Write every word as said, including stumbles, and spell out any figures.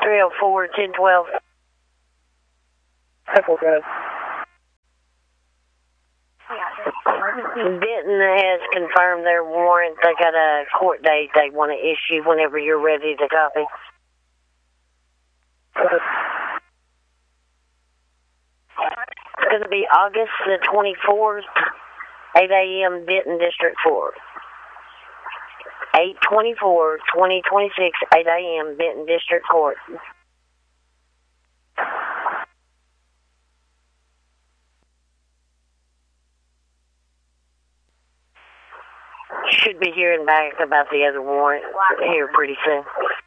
three oh four, ten twelve. Temple Drive. Denton has confirmed their warrant. They got a court date they want to issue whenever you're ready to copy. Go ahead. It's going to be August the twenty-fourth, eight a.m. Denton District Court. eight twenty-four, twenty twenty-six, eight a.m. Denton District Court. Should be hearing back about the other warrant here pretty soon.